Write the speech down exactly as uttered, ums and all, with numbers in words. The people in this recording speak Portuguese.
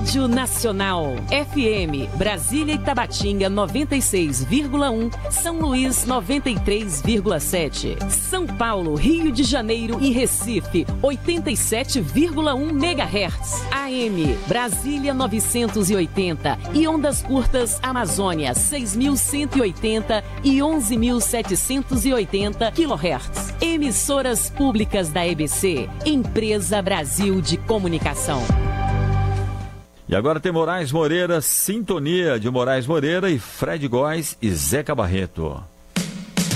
Rádio Nacional. F M, Brasília e Tabatinga noventa e seis vírgula um, São Luís noventa e três vírgula sete. São Paulo, Rio de Janeiro e Recife oitenta e sete vírgula um megahertz. A M, Brasília novecentos e oitenta e ondas curtas Amazônia seis mil cento e oitenta e onze mil setecentos e oitenta quilohertz. Emissoras públicas da E B C, Empresa Brasil de Comunicação. E agora tem Moraes Moreira, sintonia de Moraes Moreira e Fred Góes e Zeca Barreto.